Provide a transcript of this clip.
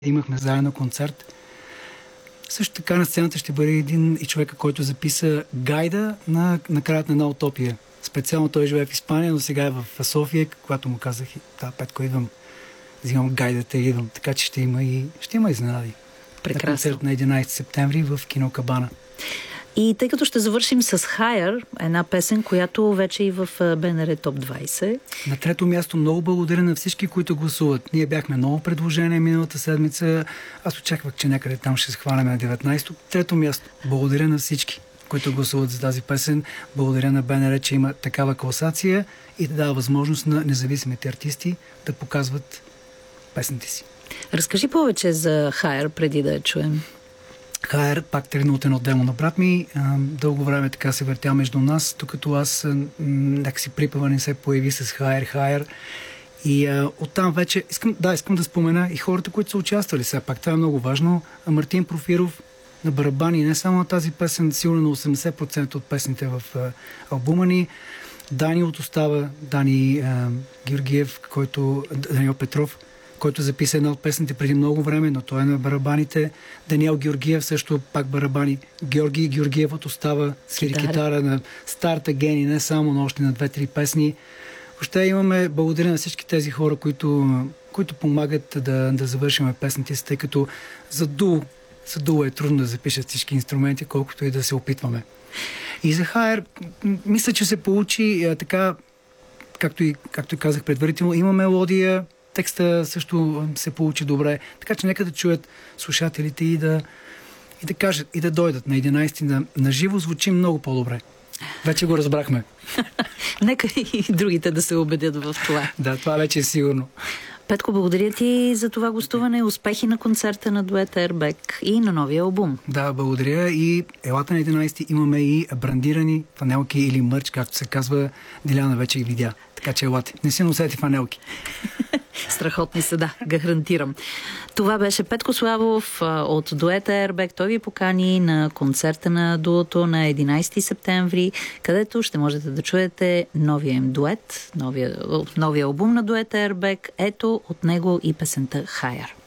Имахме заедно концерт. Също така на сцената ще бъде един и човека, който записа гайда на краят на една утопия. Специално той живее в Испания, но сега е в София, когато му казах: Петко, идвам, взимам гайдата и идвам. Така че ще има изненади. Прекрасно. Концерт на 11 септември в кино Кабана. И тъй като ще завършим с Higher, една песен, която вече и в БНР Топ 20. На трето място много благодаря на всички, които гласуват. Ние бяхме много предложения миналата седмица. Аз очаквах, че някъде там ще схванем на 19-то. Трето място. Благодаря на всички, които гласуват за тази песен. Благодаря на БНР, че има такава класация и да дава възможност на независимите артисти да показват песните си. Разкажи повече за Higher, преди да я чуем. Higher пак тръгна от едно демо на брат ми. Дълго време така се въртя между нас, докато аз някакси припъва не се появи с Higher. И оттам вече искам да спомена и хората, които са участвали. Сега пак това е много важно. Мартин Профиров на барабани, не само на тази песен, сигурно на 80% от песните в албума ни. Дани от Остава, Дани Георгиев, Даниел Петров, който записа една от песните преди много време, но той е на барабаните. Даниел Георгиев също пак барабани. Георги Георгиев от Остава свири китара на старта гени, не само, но още на 2-3 песни. Въобще имаме благодаря на всички тези хора, които помагат да завършим песните си, тъй като за дуо е трудно да запишат всички инструменти, колкото и да се опитваме. И за Higher, мисля, че се получи така, както и казах предварително, има мелодия, текста също се получи добре, така че нека да чуят слушателите и да кажат, и да дойдат на 11 на живо, звучи много по-добре. Вече го разбрахме. Нека и другите да се убедят в това. Да, това вече е сигурно. Петко, благодаря ти за това гостуване. Успехи на концерта на дует Airbag и на новия албум. Да, благодаря. И елата на 11 имаме и брандирани фанелки или мърч, както се казва. Диляна вече ги видя. Така че елате. Не си носете фанелки. Страхотни са, да, гарантирам. Това беше Петко Славов от дует Airbag. Той ви покани на концерта на дуото на 11 септември, където ще можете да чуете новия им дует, новия албум на дует Airbag. Ето от него и песента Higher.